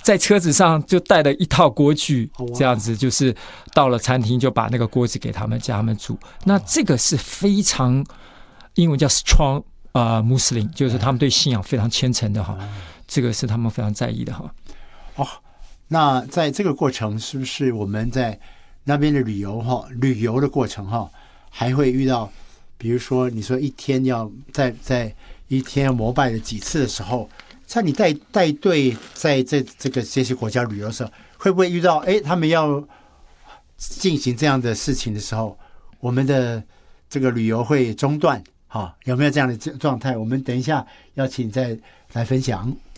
在车子上就带了一套锅具，这样子就是到了餐厅就把那个锅子给他们，叫他们煮。那这个是非常英文叫 strong Muslim， 就是他们对信仰非常虔诚的哈，这个是他们非常在意的哈。 那在这个过程，是不是我们在那边的旅游的过程还会遇到，比如说你说一天要在一天膜拜了几次的时候，在你带队在这些国家旅游的时候，会不会遇到他们要进行这样的事情的时候，我们的这个旅游会中断有没有这样的状态？我们等一下要请再来分享。